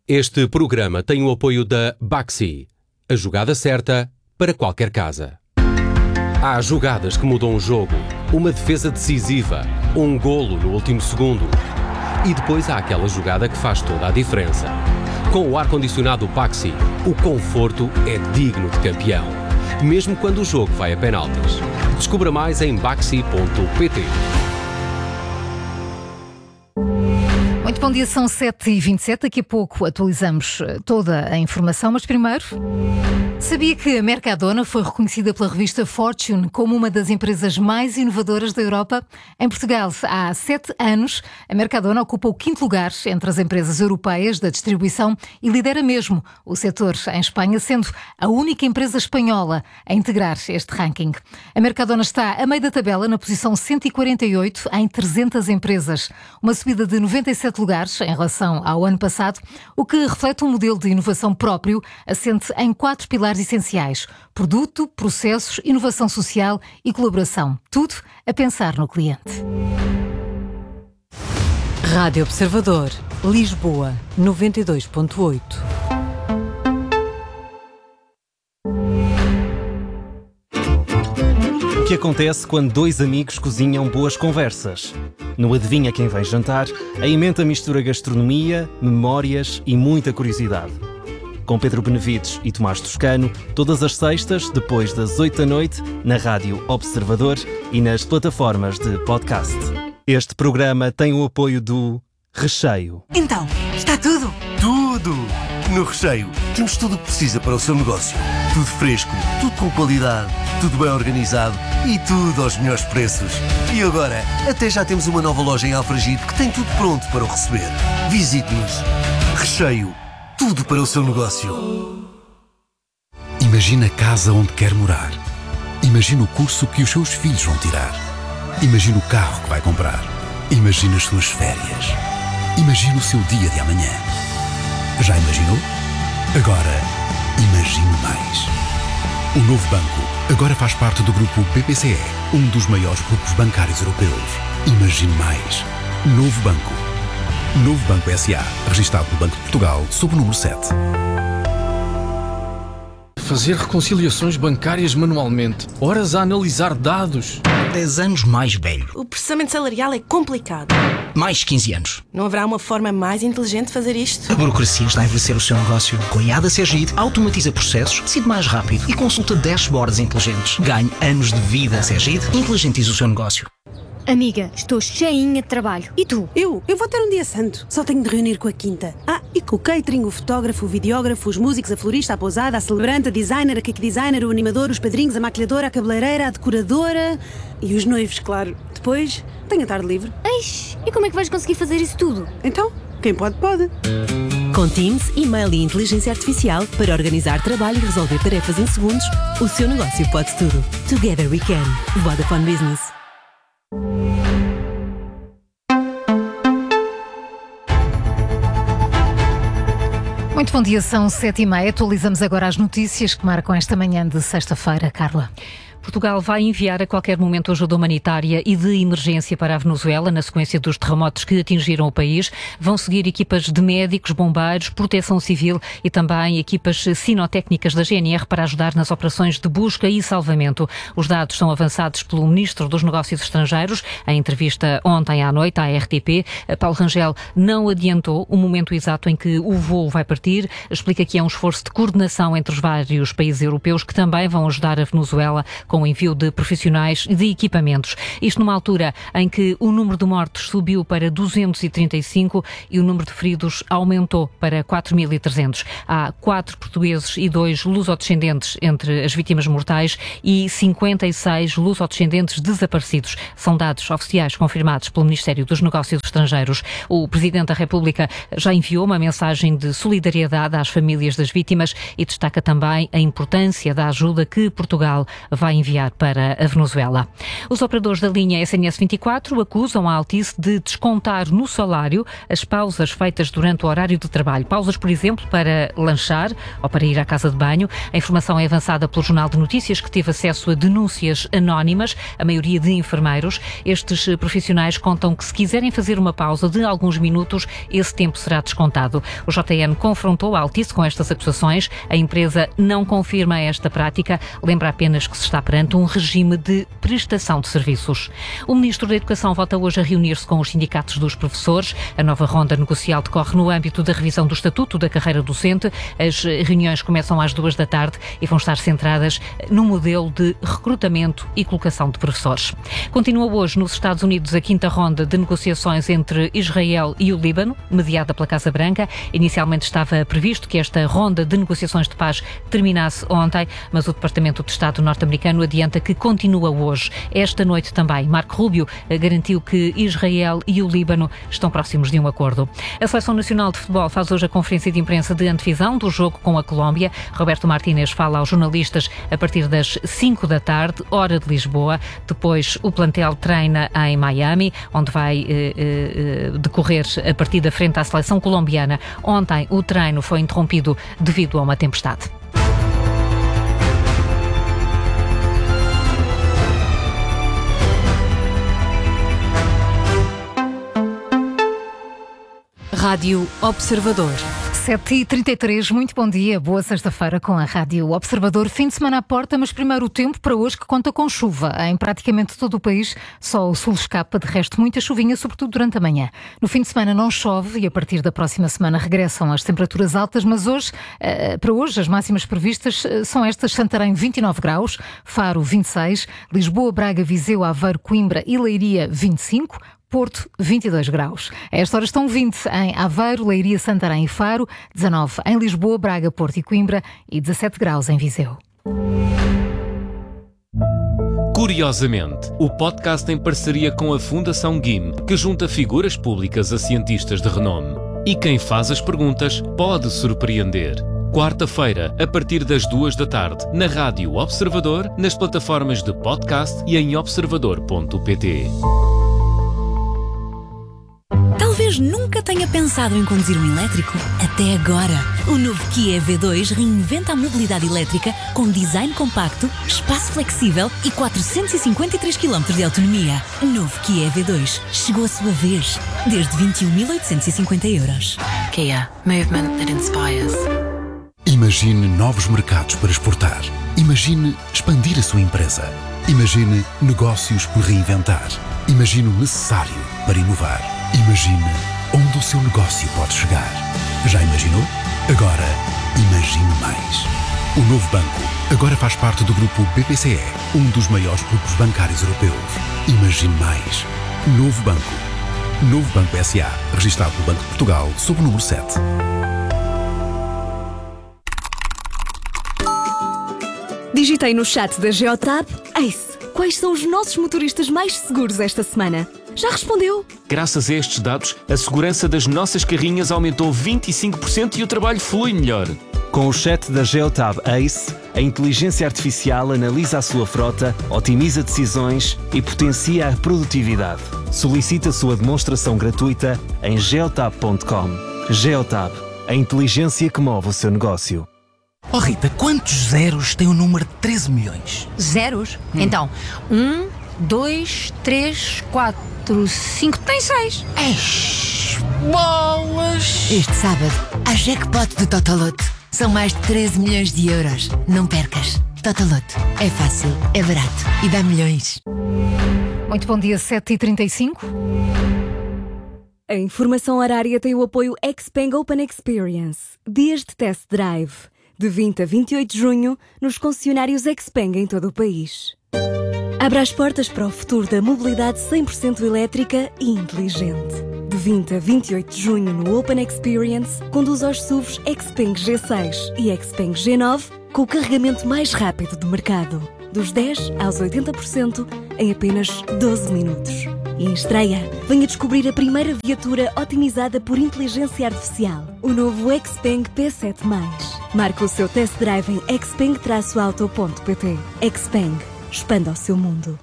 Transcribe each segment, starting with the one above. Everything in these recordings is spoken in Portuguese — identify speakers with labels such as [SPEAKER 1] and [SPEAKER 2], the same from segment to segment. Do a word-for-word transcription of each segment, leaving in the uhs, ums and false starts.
[SPEAKER 1] Este programa tem o apoio da Baxi, a jogada certa para qualquer casa. Há jogadas que mudam o jogo, uma defesa decisiva, um golo no último segundo. E depois há aquela jogada que faz toda a diferença. Com o ar-condicionado Baxi, o conforto é digno de campeão, mesmo quando o jogo vai a penaltis. Descubra mais em baxi ponto pt.
[SPEAKER 2] Muito bom dia, são sete e vinte e sete. Daqui a pouco atualizamos toda a informação, mas primeiro, sabia que a Mercadona foi reconhecida pela revista Fortune como uma das empresas mais inovadoras da Europa? Em Portugal, há sete anos, a Mercadona ocupa o quinto lugar entre as empresas europeias da distribuição e lidera mesmo o setor em Espanha, sendo a única empresa espanhola a integrar este ranking. A Mercadona está a meio da tabela, na posição cento e quarenta e oito em trezentas empresas, uma subida de noventa e sete lugares em relação ao ano passado, o que reflete um modelo de inovação próprio, assente em quatro pilares essenciais: produto, processos, inovação social e colaboração. Tudo a pensar no cliente.
[SPEAKER 3] Rádio Observador, Lisboa, noventa e dois ponto oito.
[SPEAKER 4] O que acontece quando dois amigos cozinham boas conversas? No Adivinha Quem Vem Jantar, a emenda mistura gastronomia, memórias e muita curiosidade. Com Pedro Benevides e Tomás Toscano, todas as sextas, depois das oito da noite, na Rádio Observador e nas plataformas de podcast. Este programa tem o apoio do Recheio.
[SPEAKER 5] Então, está tudo?
[SPEAKER 6] Tudo! No Recheio, temos tudo o que precisa para o seu negócio. Tudo fresco, tudo com qualidade, tudo bem organizado e tudo aos melhores preços. E agora, até já temos uma nova loja em Alfragide que tem tudo pronto para o receber. Visite-nos. Recheio. Tudo para o seu negócio.
[SPEAKER 7] Imagina a casa onde quer morar. Imagina o curso que os seus filhos vão tirar. Imagina o carro que vai comprar. Imagina as suas férias. Imagina o seu dia de amanhã. Já imaginou? Agora, imagine mais. O Novo Banco agora faz parte do grupo B P C E, um dos maiores grupos bancários europeus. Imagine mais. Novo Banco. Novo Banco S A, registado no Banco de Portugal, sob o número sete.
[SPEAKER 8] Fazer reconciliações bancárias manualmente, horas a analisar dados.
[SPEAKER 9] dez anos mais velho.
[SPEAKER 5] O processamento salarial é complicado.
[SPEAKER 9] Mais quinze anos.
[SPEAKER 5] Não haverá uma forma mais inteligente de fazer isto?
[SPEAKER 9] A burocracia está a envelhecer o seu negócio. Com a I A da Sergide, automatiza processos, decide mais rápido e consulta dashboards inteligentes. Ganhe anos de vida. Sergide, inteligentiza o seu negócio.
[SPEAKER 10] Amiga, estou cheinha de trabalho. E tu?
[SPEAKER 11] Eu? Eu vou ter um dia santo. Só tenho de reunir com a quinta. Ah, e com o catering, o fotógrafo, o videógrafo, os músicos, a florista, a pousada, a celebrante, a designer, a cake designer, o animador, os padrinhos, a maquilhadora, a cabeleireira, a decoradora e os noivos, claro. Depois, tenho a tarde livre.
[SPEAKER 10] Eish, e como é que vais conseguir fazer isso tudo?
[SPEAKER 11] Então, quem pode, pode.
[SPEAKER 12] Com Teams, e-mail e inteligência artificial para organizar trabalho e resolver tarefas em segundos, o seu negócio pode tudo. Together we can. Vodafone Business.
[SPEAKER 2] Muito bom dia, são sete e meia. Atualizamos agora as notícias que marcam esta manhã de sexta-feira. Carla.
[SPEAKER 3] Portugal vai enviar a qualquer momento ajuda humanitária e de emergência para a Venezuela, na sequência dos terremotos que atingiram o país. Vão seguir equipas de médicos, bombeiros, proteção civil e também equipas sinotécnicas da G N R para ajudar nas operações de busca e salvamento. Os dados são avançados pelo Ministro dos Negócios Estrangeiros. Em entrevista ontem à noite à R T P, Paulo Rangel não adiantou o momento exato em que o voo vai partir. Explica que é um esforço de coordenação entre os vários países europeus que também vão ajudar a Venezuela com o envio de profissionais e de equipamentos. Isto numa altura em que o número de mortos subiu para duzentos e trinta e cinco e o número de feridos aumentou para quatro mil e trezentos. Há quatro portugueses e dois lusodescendentes entre as vítimas mortais e cinquenta e seis lusodescendentes desaparecidos. São dados oficiais confirmados pelo Ministério dos Negócios Estrangeiros. O Presidente da República já enviou uma mensagem de solidariedade às famílias das vítimas e destaca também a importância da ajuda que Portugal vai enviar enviar para a Venezuela. Os operadores da linha S N S vinte e quatro acusam a Altice de descontar no salário as pausas feitas durante o horário de trabalho. Pausas, por exemplo, para lanchar ou para ir à casa de banho. A informação é avançada pelo Jornal de Notícias, que teve acesso a denúncias anónimas, a maioria de enfermeiros. Estes profissionais contam que, se quiserem fazer uma pausa de alguns minutos, esse tempo será descontado. O J N confrontou a Altice com estas acusações. A empresa não confirma esta prática, lembra apenas que se está perante um regime de prestação de serviços. O Ministro da Educação volta hoje a reunir-se com os sindicatos dos professores. A nova ronda negocial decorre no âmbito da revisão do Estatuto da Carreira Docente. As reuniões começam às duas da tarde e vão estar centradas no modelo de recrutamento e colocação de professores. Continua hoje nos Estados Unidos a quinta ronda de negociações entre Israel e o Líbano, mediada pela Casa Branca. Inicialmente estava previsto que esta ronda de negociações de paz terminasse ontem, mas o Departamento de Estado norte-americano adianta que continua hoje. Esta noite também, Marco Rubio garantiu que Israel e o Líbano estão próximos de um acordo. A Seleção Nacional de Futebol faz hoje a conferência de imprensa de antevisão do jogo com a Colômbia. Roberto Martínez fala aos jornalistas a partir das cinco da tarde, hora de Lisboa. Depois o plantel treina em Miami, onde vai eh, eh, decorrer a partida frente à seleção colombiana. Ontem o treino foi interrompido devido a uma tempestade.
[SPEAKER 12] Rádio Observador.
[SPEAKER 2] sete e trinta e três, muito bom dia, boa sexta-feira com a Rádio Observador. Fim de semana à porta, mas primeiro o tempo para hoje, que conta com chuva em praticamente todo o país. Só o sul escapa, de resto muita chuvinha, sobretudo durante a manhã. No fim de semana não chove e a partir da próxima semana regressam as temperaturas altas, mas hoje, para hoje, as máximas previstas são estas: Santarém vinte e nove graus, Faro vinte e seis, Lisboa, Braga, Viseu, Aveiro, Coimbra e Leiria vinte e cinco, Porto, vinte e dois graus. A esta hora estão vinte em Aveiro, Leiria, Santarém e Faro, dezanove em Lisboa, Braga, Porto e Coimbra e dezassete graus em Viseu.
[SPEAKER 13] Curiosamente, o podcast em parceria com a Fundação G I M, que junta figuras públicas a cientistas de renome. E quem faz as perguntas pode surpreender. Quarta-feira, a partir das duas da tarde, na Rádio Observador, nas plataformas de podcast e em observador ponto pt.
[SPEAKER 12] Talvez nunca tenha pensado em conduzir um elétrico. Até agora. O novo Kia E V dois reinventa a mobilidade elétrica com design compacto, espaço flexível e quatrocentos e cinquenta e três quilómetros de autonomia. Novo Kia E V dois. Chegou a sua vez. Desde vinte e um mil oitocentos e cinquenta euros.
[SPEAKER 14] Kia. Movement that inspires.
[SPEAKER 7] Imagine novos mercados para exportar. Imagine expandir a sua empresa. Imagine negócios por reinventar. Imagine o necessário para inovar. Imagine onde o seu negócio pode chegar. Já imaginou? Agora, imagine mais. O novo banco agora faz parte do grupo B P C E, um dos maiores grupos bancários europeus. Imagine mais. Novo banco. Novo Banco S A, registado pelo Banco de Portugal, sob o número sete.
[SPEAKER 15] Digitei no chat da Geotab: Ace, quais são os nossos motoristas mais seguros esta semana? Já respondeu?
[SPEAKER 13] Graças a estes dados, a segurança das nossas carrinhas aumentou vinte e cinco por cento e o trabalho flui melhor.
[SPEAKER 4] Com o chat da Geotab Ace, a inteligência artificial analisa a sua frota, otimiza decisões e potencia a produtividade. Solicite a sua demonstração gratuita em geotab ponto com. Geotab, a inteligência que move o seu negócio.
[SPEAKER 9] Oh Rita, quantos zeros tem o número de treze milhões?
[SPEAKER 16] Zeros? Hum. Então, um, dois, três, quatro, cinco, tem seis.
[SPEAKER 9] Eish, bolas!
[SPEAKER 16] Este sábado, a jackpot do Totoloto. São mais de treze milhões de euros. Não percas. Totoloto. É fácil, é barato e dá milhões.
[SPEAKER 2] Muito bom dia, sete e trinta e cinco.
[SPEAKER 15] A informação horária tem o apoio Xpeng Open Experience. Dias de test drive. De vinte a vinte e oito de junho, nos concessionários Xpeng em todo o país. Abra as portas para o futuro da mobilidade cem por cento elétrica e inteligente. De vinte a vinte e oito de junho no Open Experience, conduza os S U Vs Xpeng G seis e Xpeng G nove com o carregamento mais rápido do mercado. Dos dez aos oitenta por cento em apenas doze minutos. E em estreia, venha descobrir a primeira viatura otimizada por inteligência artificial. O novo Xpeng P sete mais. Marque o seu test drive em xpeng auto ponto pt. Xpeng. expanda o seu mundo.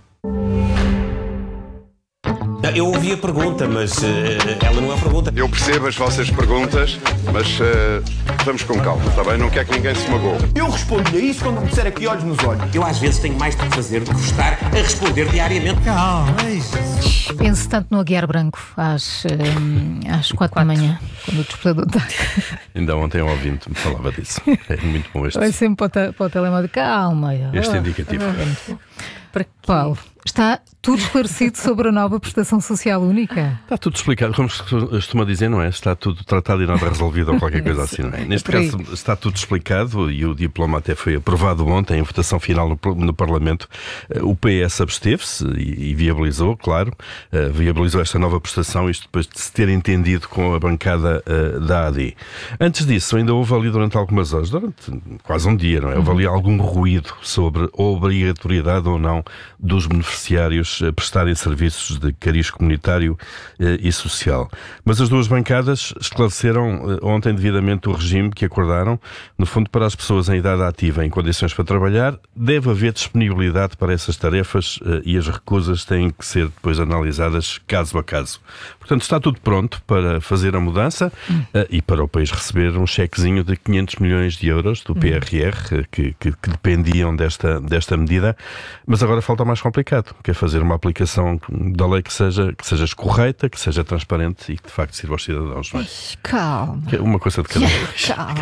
[SPEAKER 17] Eu ouvi a pergunta, mas uh, ela não é pergunta.
[SPEAKER 18] Eu percebo as vossas perguntas, mas uh, vamos com calma, está bem? Não quer que ninguém se magoe.
[SPEAKER 17] Eu respondi a isso quando me disser aqui olhos nos olhos. Eu às vezes tenho mais do que fazer do que estar a responder diariamente.
[SPEAKER 2] Calma, penso tanto no Aguiar Branco às, um, às quatro da manhã, quando o despertador está.
[SPEAKER 19] Ainda ontem um ouvinte me falava disso. É muito bom este.
[SPEAKER 2] Vai sempre para o, te, para o telemóvel. Calma.
[SPEAKER 19] Este indicativo.
[SPEAKER 2] Para Paulo, está tudo esclarecido sobre a nova prestação social única?
[SPEAKER 19] Está tudo explicado, como se costuma dizer, não é? Está tudo tratado e nada resolvido ou qualquer coisa assim, não é? Neste caso está tudo explicado e o diploma até foi aprovado ontem em votação final no, no Parlamento. O P S absteve-se e, e viabilizou, claro, uh, viabilizou esta nova prestação, isto depois de se ter entendido com a bancada uh, da A D. Antes disso, ainda houve ali durante algumas horas, durante quase um dia, não é? Houve ali algum ruído sobre a obrigatoriedade ou não dos beneficiários prestarem serviços de cariz comunitário eh, e social. Mas as duas bancadas esclareceram eh, ontem devidamente o regime que acordaram. No fundo, para as pessoas em idade ativa em condições para trabalhar, deve haver disponibilidade para essas tarefas eh, e as recusas têm que ser depois analisadas caso a caso. Portanto, está tudo pronto para fazer a mudança hum. eh, e para o país receber um chequezinho de quinhentos milhões de euros do P R R hum. que, que, que dependiam desta, desta medida. Mas agora falta o mais complicado, que é fazer uma aplicação da lei que seja, que seja correta, que seja transparente e que de facto sirva aos cidadãos. Não é?
[SPEAKER 2] Calma.
[SPEAKER 19] Que é uma coisa de cada vez.
[SPEAKER 2] Calma.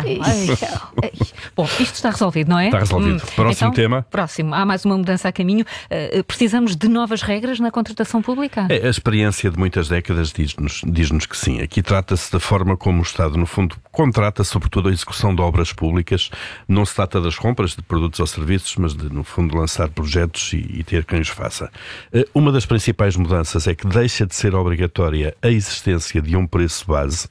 [SPEAKER 3] Bom, isto está resolvido, não é?
[SPEAKER 19] Está resolvido. Hum. Próximo
[SPEAKER 3] então,
[SPEAKER 19] tema.
[SPEAKER 3] Próximo. Há mais uma mudança a caminho. Uh, precisamos de novas regras na contratação pública?
[SPEAKER 19] É, a experiência de muitas décadas diz-nos, diz-nos que sim. Aqui trata-se da forma como o Estado, no fundo, contrata sobretudo a execução de obras públicas. Não se trata das compras de produtos ou serviços, mas de, no fundo, lançar projetos e, e ter quem os faça. Uma das principais mudanças é que deixa de ser obrigatória a existência de um preço base.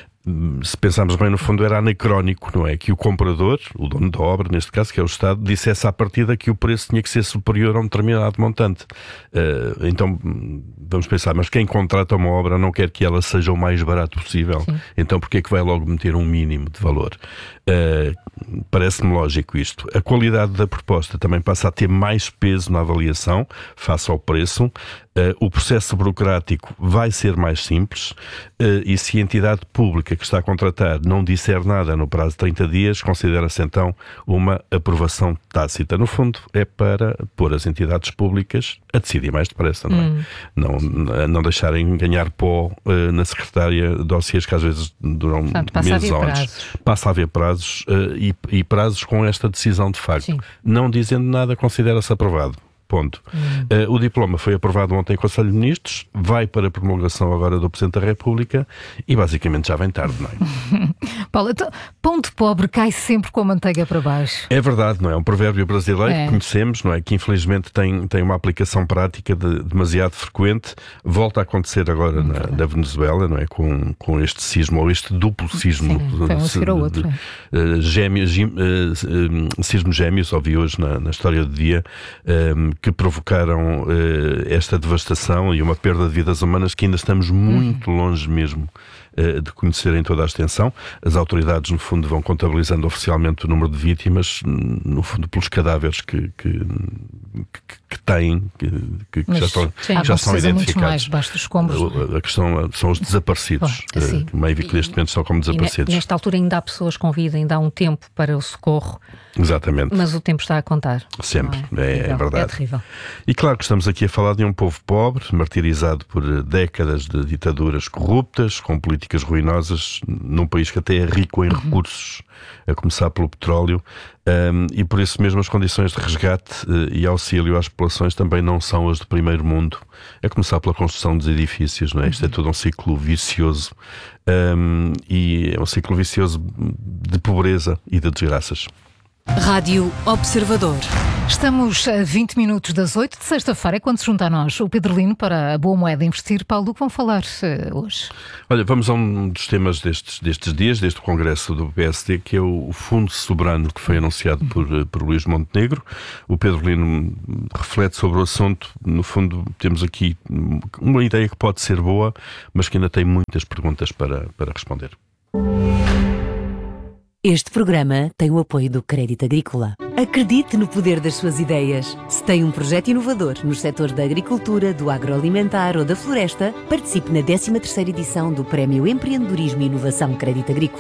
[SPEAKER 19] Se pensarmos bem, no fundo era anacrónico, não é? Que o comprador, o dono da obra, neste caso, que é o Estado, dissesse à partida que o preço tinha que ser superior a um determinado montante. Uh, então, vamos pensar, mas quem contrata uma obra não quer que ela seja o mais barato possível. Sim. Então, porquê é que vai logo meter um mínimo de valor? Uh, parece-me lógico isto. A qualidade da proposta também passa a ter mais peso na avaliação, face ao preço. Uh, o processo burocrático vai ser mais simples uh, e se a entidade pública que está a contratar não disser nada no prazo de trinta dias, considera-se então uma aprovação tácita. No fundo, é para pôr as entidades públicas a decidir mais depressa, não é? Hum. Não, não deixarem ganhar pó uh, na secretária de dossiês que às vezes duram Portanto, meses ou anos. Passa a haver prazos uh, e, e prazos com esta decisão de facto. Sim. Não dizendo nada, considera-se aprovado. Ponto. Hum. Uh, o diploma foi aprovado ontem em Conselho de Ministros, vai para a promulgação agora do Presidente da República e basicamente já vem tarde, não é?
[SPEAKER 2] Paulo, então, pão de pobre cai sempre com a manteiga para baixo.
[SPEAKER 19] É verdade, não é? Um provérbio brasileiro é. que conhecemos, não é? Que infelizmente tem, tem uma aplicação prática de, demasiado frequente. Volta a acontecer agora hum, na, na Venezuela, não é? Com, com este sismo, ou este duplo sismo.
[SPEAKER 2] Sim, foi um a seguir ao outro. De,
[SPEAKER 19] uh, gêmeos, uh, uh, sismos gêmeos, ouvi hoje na, na história do dia, um, que provocaram uh, esta devastação e uma perda de vidas humanas que ainda estamos muito longe mesmo uh, de conhecer em toda a extensão. As autoridades, no fundo, vão contabilizando oficialmente o número de vítimas, no fundo, pelos cadáveres que, que, que, que têm, que, que
[SPEAKER 2] Mas,
[SPEAKER 19] já estão,
[SPEAKER 2] sim,
[SPEAKER 19] já são identificados.
[SPEAKER 2] Mais debaixo dos escombros.
[SPEAKER 19] A, a questão são os desaparecidos, oh, assim, uh, meio que neste momento estão como desaparecidos.
[SPEAKER 3] E nesta altura ainda há pessoas com vida, ainda há um tempo para o socorro.
[SPEAKER 19] Exatamente.
[SPEAKER 3] Mas o tempo está a contar.
[SPEAKER 19] Sempre, é? É, é verdade.
[SPEAKER 3] É terrível.
[SPEAKER 19] E claro que estamos aqui a falar de um povo pobre, martirizado por décadas de ditaduras corruptas, com políticas ruinosas, num país que até é rico em recursos, a começar pelo petróleo, um, e por isso mesmo as condições de resgate uh, e auxílio às populações também não são as do primeiro mundo. A começar pela construção dos edifícios, não é? Isto é todo um ciclo vicioso, um, e é um ciclo vicioso de pobreza e de desgraças.
[SPEAKER 12] Rádio Observador.
[SPEAKER 2] Estamos a vinte minutos das oito de sexta-feira, é quando se junta a nós o Pedro Lino para a Boa Moeda Investir. Paulo, do que vão falar uh, hoje?
[SPEAKER 19] Olha, vamos a um dos temas destes, destes dias, deste congresso do P S D, que é o Fundo Soberano, que foi anunciado por, por Luís Montenegro. O Pedro Lino reflete sobre o assunto. No fundo, temos aqui uma ideia que pode ser boa, mas que ainda tem muitas perguntas para, para responder.
[SPEAKER 20] Este programa tem o apoio do Crédito Agrícola. Acredite no poder das suas ideias. Se tem um projeto inovador nos setores da agricultura, do agroalimentar ou da floresta, participe na décima terceira edição do Prémio Empreendedorismo e Inovação Crédito Agrícola.